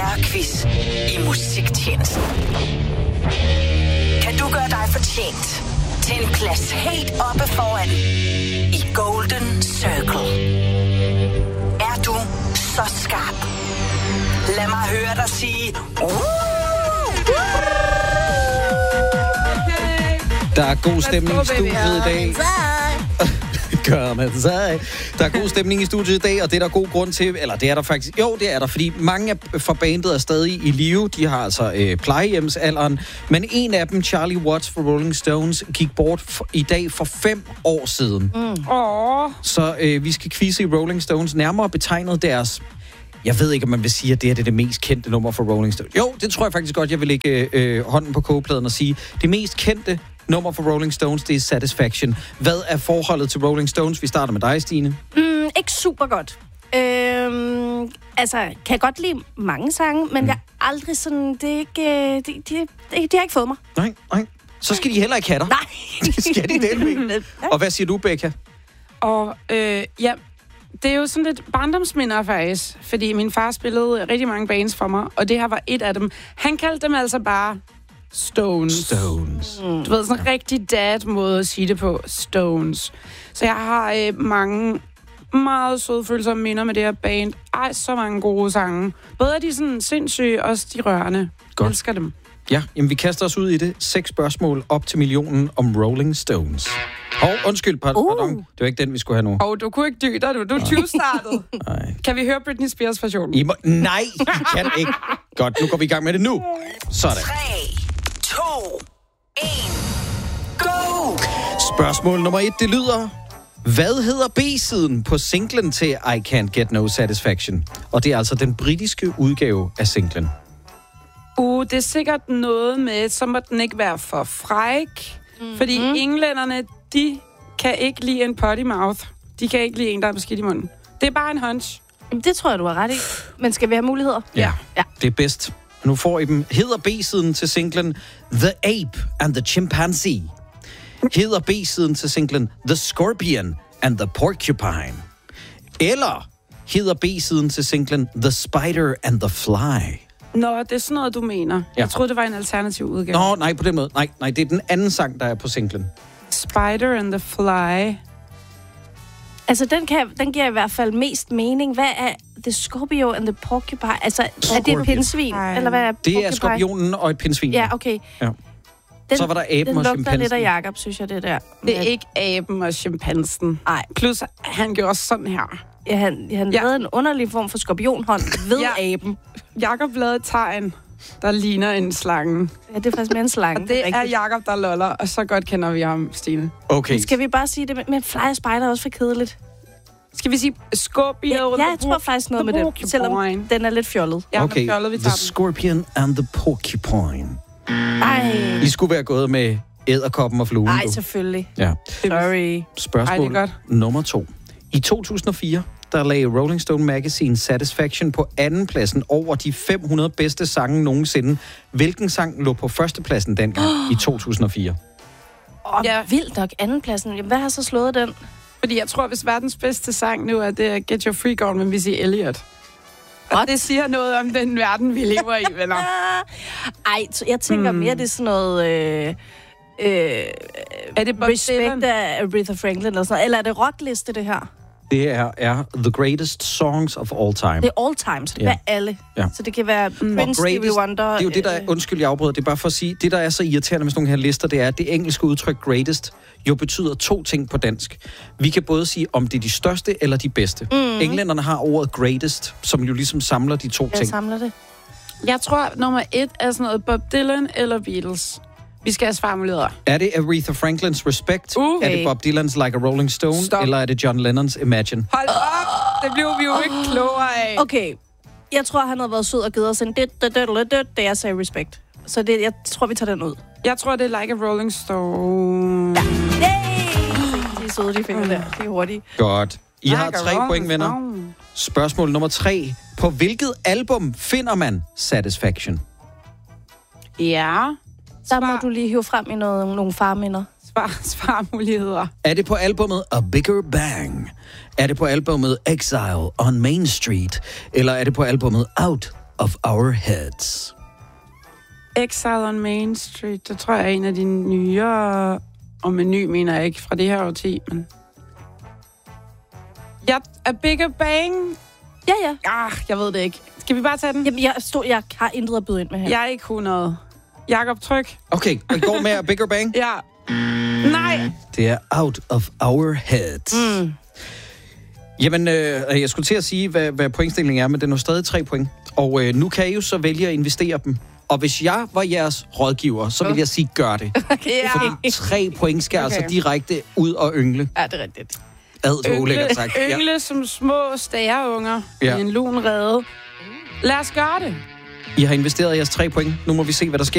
Quiz i musiktjenesten. Kan du gøre dig fortjent til en plads helt oppe foran i Golden Circle? Er du så skarp? Lad mig høre dig sige Der er god stemning i studiet i dag. Gør man sig. Der er god stemning i studiet i dag, og det er der god grund til. Eller det er der faktisk. Jo, det er der, fordi mange fra bandet er stadig i live. De har altså plejehjemsalderen. Men en af dem, Charlie Watts fra Rolling Stones, gik bort i dag for 5 år siden. Så vi skal quizze i Rolling Stones, nærmere betegnet deres... Jeg ved ikke, om man vil sige, at det er det mest kendte nummer for Rolling Stones. Jo, det tror jeg faktisk godt, jeg vil lægge hånden på kogepladen og sige. Det mest kendte nummer for Rolling Stones, det er Satisfaction. Hvad er forholdet til Rolling Stones? Vi starter med dig, Stine. Ikke super godt. Kan jeg godt lide mange sange, men jeg er aldrig sådan... Det er ikke... De har ikke fået mig. Nej. Så skal de heller ikke have dig. Nej. Det skal de dele. Og hvad siger du, Becca? Og ja... Det er jo sådan lidt barndomsminder faktisk, fordi min far spillede rigtig mange bands for mig, og det her var et af dem. Han kaldte dem altså bare Stones. Du ved, sådan en rigtig dad-måde at sige det på. Stones. Så jeg har mange meget søde følsomme minder med det her band. Så mange gode sange. Både er de sådan sindssyge, og også de rørende. Jeg elsker dem. Ja, jamen vi kaster os ud i det. 6 spørgsmål op til millionen om Rolling Stones. Undskyld, pardon. Det var ikke den, vi skulle have nu. Du kunne ikke dyre dig, du 20-startet. Kan vi høre Britney Spears-versionen? Nej, I kan ikke. Godt, nu går vi i gang med det nu. Sådan. 3, 2, 1, go! Spørgsmål nummer 1, det lyder... Hvad hedder B-siden på singlen til I Can't Get No Satisfaction? Og det er altså den britiske udgave af singlen. Det er sikkert noget med, så må den ikke være for fræk. Fordi englænderne, de kan ikke lide en potty mouth. De kan ikke lide en, der er beskidt i munden. Det er bare en hunch. Det tror jeg, du har ret i. Men skal vi have muligheder? Ja. Det er bedst. Nu får I dem. Hedder B-siden til singlen The Ape and the Chimpanzee? Hedder B-siden til singlen The Scorpion and the Porcupine? Eller hedder B-siden til singlen The Spider and the Fly? Nå, det er sådan noget, du mener. Ja. Jeg troede, det var en alternativ udgave. Nå, nej, på den måde. Nej, det er den anden sang, der er på singlen. Spider and the Fly. Altså, den giver i hvert fald mest mening. Hvad er The Scorpio and the Porcupine? Altså, er det et pindsvin? Eller hvad er det er skorpionen og et pindsvin. Ja, okay. Ja. Så var der aben og chimpansen. Den lugter lidt af Jakob, synes jeg, det der. Det er ikke aben og chimpansen. Nej. Plus, han gjorde også sådan her. Ja, han lavede en underlig form for skorpionhånd ved aben. Jakob lavede et tegn, der ligner en slange. Ja, det er faktisk mere en slange. Og det er Jakob, der loller, og så godt kender vi ham, Stine. Okay. Men skal vi bare sige det med fly og spider er også for kedeligt? Skal vi sige Scorpio? Ja, jeg tror faktisk noget med det, selvom den er lidt fjollet. Ja, okay, fjollet, vi The Scorpion and the Porcupine. Ej. I skulle være gået med edderkoppen og fluen. Nej, selvfølgelig. Ja. Sorry. Spørgsmål nummer 2. I 2004, der lagde Rolling Stone Magazine Satisfaction på andenpladsen over de 500 bedste sange nogensinde. Hvilken sang lå på førstepladsen dengang i 2004? Vildt nok andenpladsen. Hvad har så slået den? Fordi jeg tror, hvis verdens bedste sang nu er det Get Your Freak On med Missy Elliott. Og det siger noget om den verden, vi lever i, venner. Ej, jeg tænker mere, det er sådan noget... er det Bob Respect Dylan? af Aretha Franklin eller sådan noget? Eller er det rockliste, det her? Det er The Greatest Songs of All Time. Det er all time, så det er alle. Ja. Så det kan være Prince, Stevie Wonder... Det er jo det, der er... Undskyld, jeg afbryder. Det er bare for at sige, det, der er så irriterende med sådan nogle her lister, det er, at det engelske udtryk greatest jo betyder 2 ting på dansk. Vi kan både sige, om det er de største eller de bedste. Englænderne har ordet greatest, som jo ligesom samler de 2 ting. Jeg samler det. Jeg tror, nummer 1 er sådan noget Bob Dylan eller Beatles. Vi skal have svarmuligheder. Er det Aretha Franklins Respect? Er det Bob Dylans Like a Rolling Stone? Stop. Eller er det John Lennons Imagine? Hold op! Det blev vi jo ikke klogere af. Okay, jeg tror, han havde været sød og givet os en det jeg sagde Respect. Så jeg tror, vi tager den ud. Jeg tror, det er Like a Rolling Stone. Ja. Yay! De er søde, de fingre der. De er hurtige. Godt. I har Like 3 point, venner. Spørgsmål nummer 3. På hvilket album finder man Satisfaction? Ja. Der må du lige hive frem i nogle farminder. Svarmuligheder. Er det på albummet A Bigger Bang? Er det på albummet Exile on Main Street? Eller er det på albummet Out of our heads. Exile on Main Street, det tror jeg er en af de nyere... Og med ny mener jeg ikke fra det her årti, men... A Bigger Bang? Ja. Jeg ved det ikke. Skal vi bare tage den? Jamen, jeg har intet at byde ind med her. Jeg er ikke 100. Jakob, tryk. Okay, og går med A Bigger Bang? Ja. Nej. Det er Out of Our Heads. Jamen, jeg skulle til at sige, hvad pointstillingen er, men den er stadig 3 point. Og nu kan I jo så vælge at investere dem. Og hvis jeg var jeres rådgiver, så vil jeg sige, gør det. Okay, Fordi 3 point skal altså direkte ud og yngle. Ja, det er rigtigt. Ulækkert sagt. Yngle som små stæreunger i en lun rede. Lad os gøre det. I har investeret jeres 3 point. Nu må vi se, hvad der sker.